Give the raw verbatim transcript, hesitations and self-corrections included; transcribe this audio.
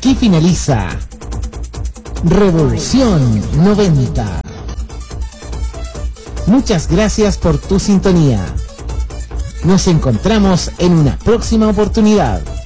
Aquí finaliza Revolución noventa. Muchas gracias por tu sintonía. Nos encontramos en una próxima oportunidad.